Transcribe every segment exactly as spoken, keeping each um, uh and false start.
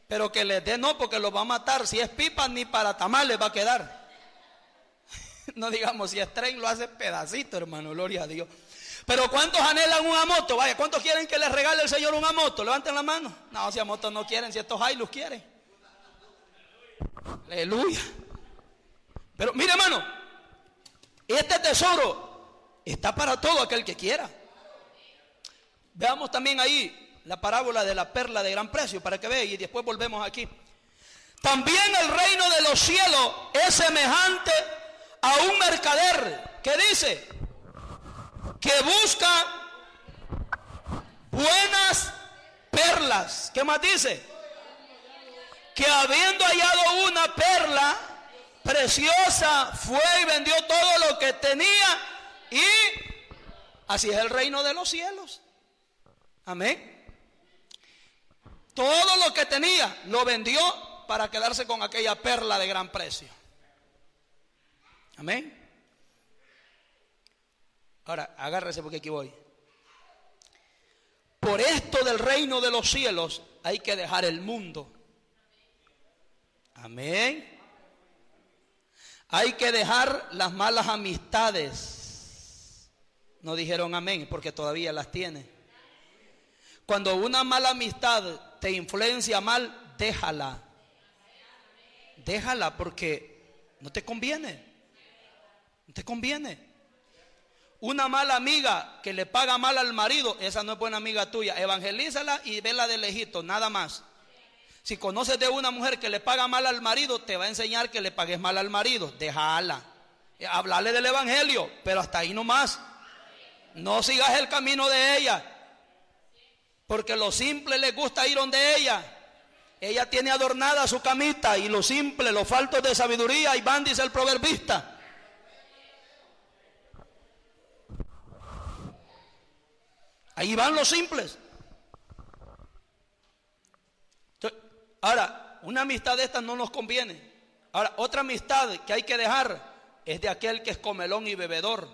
Pero que les dé no, porque los va a matar. Si es pipa, ni para tamales va a quedar. No digamos, si es tren, lo hace pedacito, hermano, gloria a Dios. Pero ¿cuántos anhelan una moto? Vaya, ¿cuántos quieren que les regale el Señor una moto? Levanten la mano. No, si a motos no quieren, si estos Hilux quieren. Aleluya. Pero mire, hermano, este tesoro está para todo aquel que quiera. Veamos también ahí la parábola de la perla de gran precio para que vean y después volvemos aquí. También el reino de los cielos es semejante a un mercader que dice que busca buenas perlas. ¿Qué más dice? Que habiendo hallado una perla preciosa, fue y vendió todo lo que tenía, y así es el reino de los cielos. Amén. Todo lo que tenía lo vendió para quedarse con aquella perla de gran precio. Amén. Ahora, agárrese porque aquí voy. Por esto del reino de los cielos hay que dejar el mundo. Amén. Hay que dejar las malas amistades. No dijeron amén porque todavía las tiene. Cuando una mala amistad te influencia mal, déjala. Déjala porque no te conviene. No te conviene. Una mala amiga que le paga mal al marido, esa no es buena amiga tuya. Evangelízala y vela de lejito, nada más. Si conoces de una mujer que le paga mal al marido, te va a enseñar que le pagues mal al marido. Déjala. Hablarle del evangelio, pero hasta ahí nomás. No sigas el camino de ella, porque lo simple les gusta ir donde ella. Ella tiene adornada su camita, y lo simple, los faltos de sabiduría, y van, dice el proverbista. Ahí van los simples. Ahora, una amistad de estas no nos conviene. Ahora, otra amistad que hay que dejar es de aquel que es comelón y bebedor.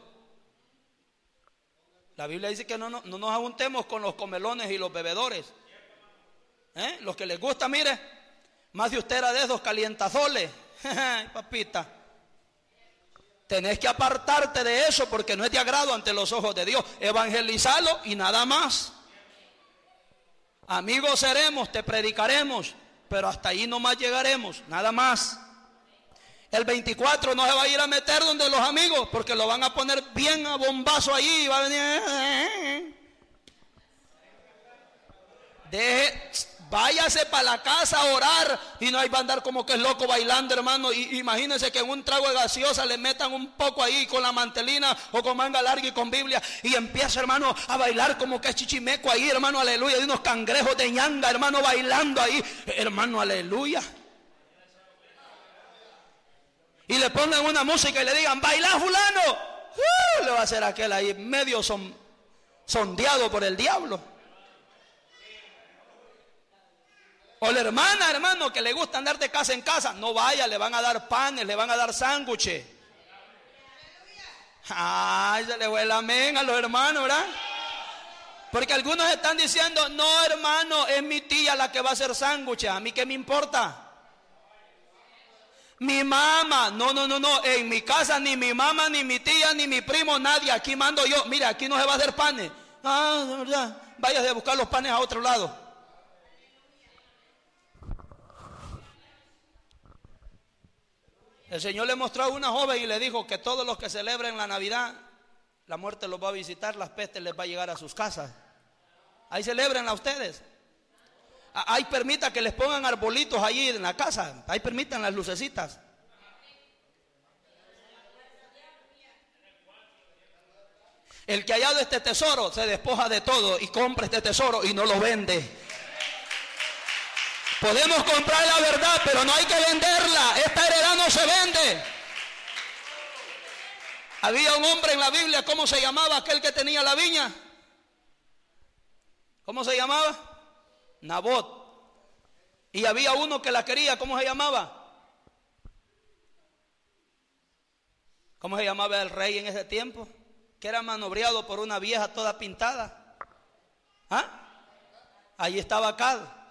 La Biblia dice que no, no, no nos juntemos con los comelones y los bebedores. ¿Eh? Los que les gusta, mire, más de usted era de esos calientazoles. Papita, tenés que apartarte de eso porque no es de agrado ante los ojos de Dios. Evangelizarlo y nada más. Amigos seremos, te predicaremos, pero hasta ahí nomás llegaremos, nada más. El veinticuatro no se va a ir a meter donde los amigos, porque lo van a poner bien a bombazo allí y va a venir. Deje, váyase para la casa a orar y no hay va a andar como que es loco bailando, hermano. Y imagínense que en un trago de gaseosa le metan un poco ahí con la mantelina o con manga larga y con Biblia, y empieza, hermano, a bailar como que es chichimeco ahí, hermano, aleluya, de unos cangrejos de ñanga, hermano, bailando ahí, hermano, aleluya. Y le pongan una música y le digan, baila fulano, uh, le va a hacer aquel ahí medio son, sondeado por el diablo. O la hermana, hermano, que le gusta andar de casa en casa, no vaya, le van a dar panes, le van a dar sándwiches. Ay, se le fue el amén a los hermanos, ¿verdad? Porque algunos están diciendo, no, hermano, es mi tía la que va a hacer sándwiches, a mí qué me importa. Mi mamá, no, no, no, no, en mi casa ni mi mamá, ni mi tía, ni mi primo, nadie, aquí mando yo. Mira, aquí no se va a hacer panes. Ah, de verdad, váyase a buscar los panes a otro lado. El Señor le mostró a una joven y le dijo que todos los que celebren la Navidad, la muerte los va a visitar, las pestes les va a llegar a sus casas. Ahí celebrenla ustedes. Ahí permita que les pongan arbolitos allí en la casa. Ahí permitan las lucecitas. El que ha hallado este tesoro se despoja de todo y compra este tesoro y no lo vende. Podemos comprar la verdad, pero no hay que venderla. Esta heredad no se vende. Había un hombre en la Biblia, ¿cómo se llamaba aquel que tenía la viña? ¿Cómo se llamaba? Nabot. Y había uno que la quería, ¿cómo se llamaba? ¿Cómo se llamaba el rey en ese tiempo? Que era manobreado por una vieja toda pintada. ¿Ah? Allí estaba Acab.